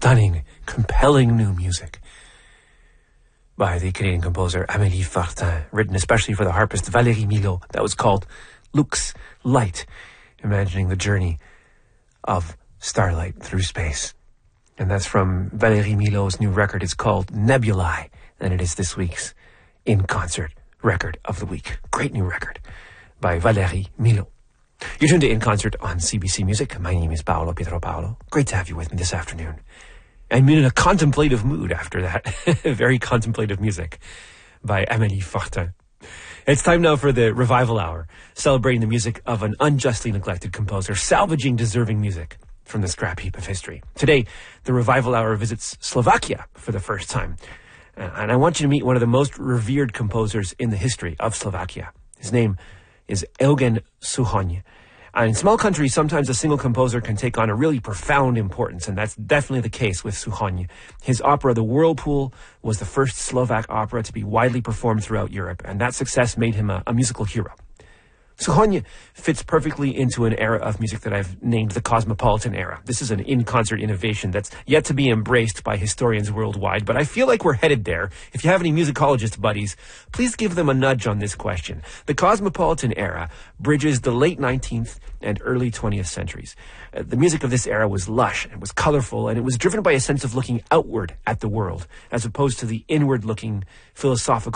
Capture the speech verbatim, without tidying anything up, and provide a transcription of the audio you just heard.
stunning, compelling new music by the Canadian composer Amélie Fortin, written especially for the harpist Valérie Milhaud. That was called Lux Light, imagining the journey of starlight through space. And that's from Valérie Milhaud's new record. It's called Nebulae, and it is this week's In Concert Record of the Week. Great new record by Valérie Milhaud. You're tuned to In Concert on C B C Music. My name is Paolo Pietro Paolo. Great to have you with me this afternoon. I'm in a contemplative mood after that. Very contemplative music by Amélie Fortin. It's time now for the Revival Hour, celebrating the music of an unjustly neglected composer, salvaging deserving music from the scrap heap of history. Today, the Revival Hour visits Slovakia for the first time. Uh, and I want you to meet one of the most revered composers in the history of Slovakia. His name is Eugen Suchon. And in small countries, sometimes a single composer can take on a really profound importance, and that's definitely the case with Suchon. His opera, The Whirlpool, was the first Slovak opera to be widely performed throughout Europe, and that success made him a, a musical hero. Suchon fits perfectly into an era of music that I've named the Cosmopolitan era. This is an in-concert innovation that's yet to be embraced by historians worldwide, but I feel like we're headed there. If you have any musicologist buddies, please give them a nudge on this question. The Cosmopolitan era bridges the late nineteenth and early twentieth centuries. Uh, the music of this era was lush, it was colorful, and it was driven by a sense of looking outward at the world, as opposed to the inward-looking philosophical